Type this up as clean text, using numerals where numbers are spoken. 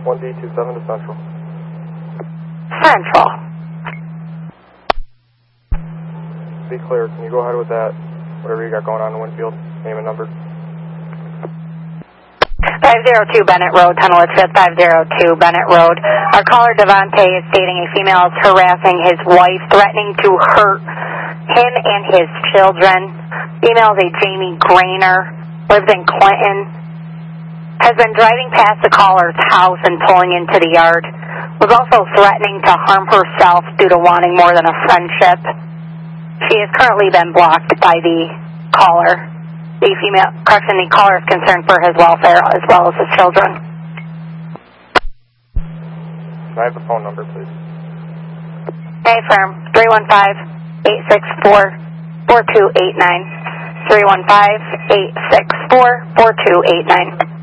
1D27 to Central. Central. Be clear. Can you go ahead with that, whatever you got going on in Winfield? Name and number. 502 Bennett Road, Tunnel Litchfield, 502 Bennett Road. Our caller, Devontae, is stating a female is harassing his wife, threatening to hurt him and his children. Female is a Jamie Grainer, lives in Clinton, has been driving past the caller's house and pulling into the yard. Was also threatening to harm herself due to wanting more than a friendship. She has currently been blocked by the caller. The caller is concerned for his welfare as well as his children. Can I have the phone number, please? A firm, 315-864-4289. 315-864-4289.